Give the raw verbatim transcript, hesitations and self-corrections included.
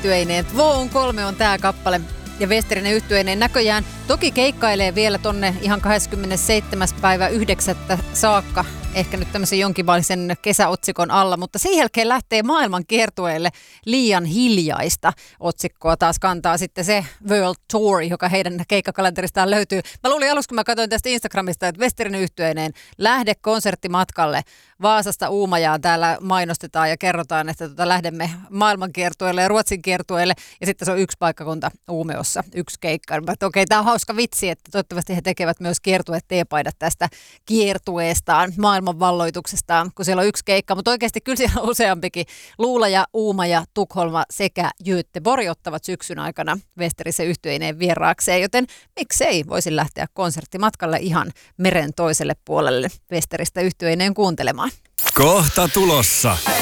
yhtyeineen. Tvåon kolme on tää kappale. Ja Westerinen yhtyeineen näköjään toki keikkailee vielä tonne ihan kahdeskymmenesseitsemäs päivä yhdeksättä saakka. Ehkä nyt tämmöisen jonkinlaisen kesäotsikon alla, mutta sen jälkeen lähtee maailman kiertueelle liian hiljaista otsikkoa. Taas kantaa sitten se World Tour, joka heidän keikkakalenteristaan löytyy. Mä luulin alussa, kun mä katsoin tästä Instagramista, että Westerinen yhtyeineen lähde konserttimatkalle Vaasasta Uumajaan. Täällä mainostetaan ja kerrotaan, että tota lähdemme maailman kiertueelle ja Ruotsin kiertueelle. Ja sitten se on yksi paikkakunta Uumeossa, yksi keikka. Okei, okay, tämä on hauska vitsi, että toivottavasti he tekevät myös kiertue-teepaidat tästä kiertueestaan, maailman valloituksestaan, kun siellä on yksi keikka. Mutta oikeasti kyllä siellä on useampikin. Luulaja, Uumaja, Tukholma sekä Göteborg ottavat syksyn aikana Westerisen yhtyeineen vieraakseen, joten miksei voisi lähteä konserttimatkalle ihan meren toiselle puolelle Westeristä yhtyeineen kuuntelemaan. Kohta tulossa.